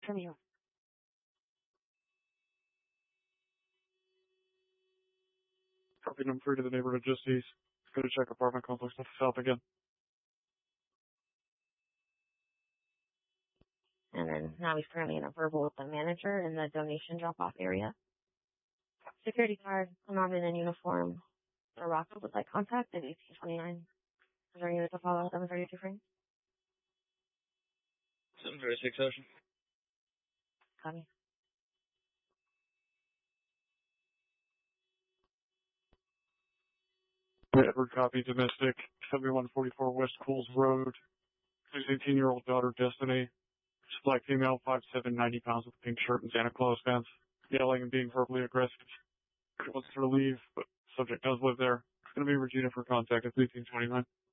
from you. Copy number 3 to the neighborhood just east. Go to check apartment complex to the south again. And then now he's currently in a verbal with the manager in the donation drop-off area. Security guard, an armed and in uniform. A rocket with light contact at 1829. Is there any way to follow 732 frame? 736 Ocean. Copy. Edward copy, domestic, 7144 West Cools Road. His 18-year-old daughter, Destiny. She's black female, 5'7", 90 pounds with a pink shirt and Santa Claus pants. Yelling and being verbally aggressive. She wants her to leave, but subject does live there. It's going to be Regina for contact at 1829.